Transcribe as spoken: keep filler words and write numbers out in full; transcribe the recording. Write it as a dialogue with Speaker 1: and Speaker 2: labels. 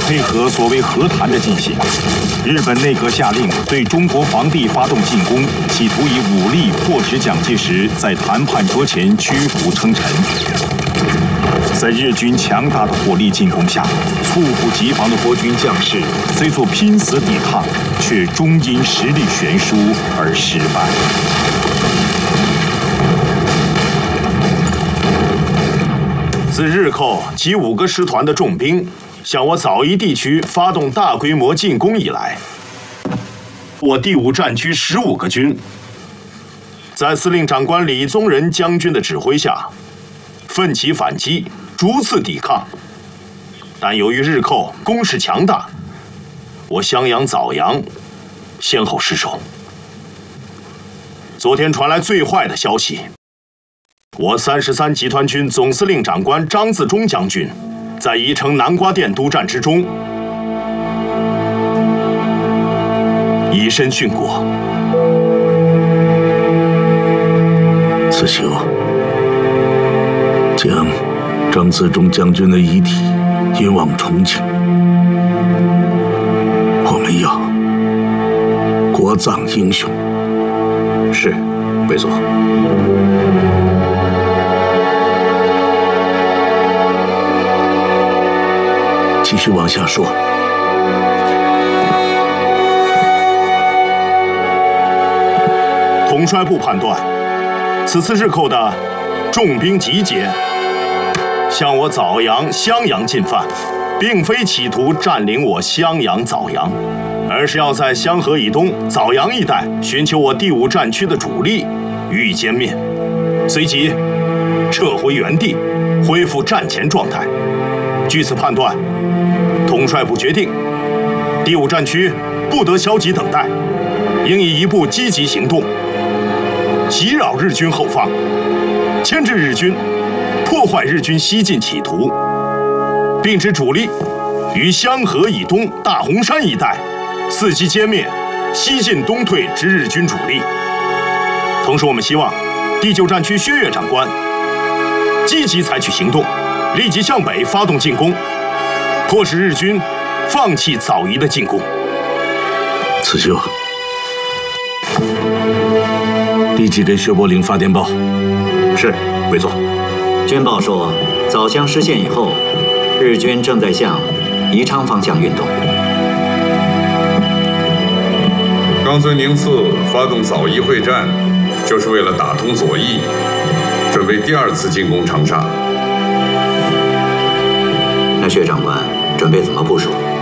Speaker 1: 配合所谓和谈的进行，日本内阁下令对中国皇帝发动进攻，企图以武力迫使蒋介石在谈判桌前屈服称臣。在日军强大的火力进攻下，猝不及防的国军将士虽做拼死抵抗，却终因实力悬殊而失败。
Speaker 2: 自日寇及五个师团的重兵向我枣宜地区发动大规模进攻以来，我第五战区十五个军，在司令长官李宗仁将军的指挥下，奋起反击，逐次抵抗。但由于日寇攻势强大，我襄阳、枣阳先后失守。昨天传来最坏的消息。 我三十三集团军总司令长官张自忠将军，在宜城南瓜店督战之中，以身殉国。
Speaker 3: 此行将张自忠将军的遗体运往重庆，我们要国葬英雄。
Speaker 4: 是，卫所。
Speaker 3: 继续往下说。
Speaker 2: 统帅部判断，此次日寇的重兵集结，向我枣阳、襄阳进犯，并非企图占领我襄阳、枣阳，而是要在香河以东、枣阳一带寻求我第五战区的主力，予以歼灭，随即撤回原地，恢复战前状态。据此判断。 统帅部决定，第五战区不得消极等待，应以一步积极行动，袭扰日军后方，牵制日军，破坏日军西进企图，并指主力于香河以东、大洪山一带伺机歼灭西进东退之日军主力。同时，我们希望第九战区薛岳长官积极采取行动，立即向北发动进攻。 迫使日军放弃枣宜的进攻。
Speaker 3: 此秀，立即给薛伯龄发电报。
Speaker 4: 是，卫座。
Speaker 5: 军报说，枣乡失陷以后，日军正在向宜昌方向运动。
Speaker 6: 冈村宁次发动枣宜会战，就是为了打通左翼，准备第二次进攻长沙。
Speaker 5: 那薛长官准备怎么部署？